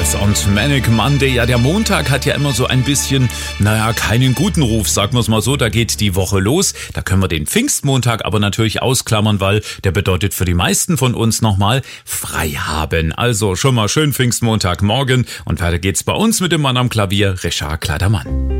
Stress und Manic Monday. Ja, der Montag hat ja immer so ein bisschen, keinen guten Ruf, sagen wir es mal so. Da geht die Woche los. Da können wir den Pfingstmontag aber natürlich ausklammern, weil der bedeutet für die meisten von uns nochmal frei haben. Also schon mal schön Pfingstmontagmorgen und weiter geht's bei uns mit dem Mann am Klavier, Richard Kleidermann.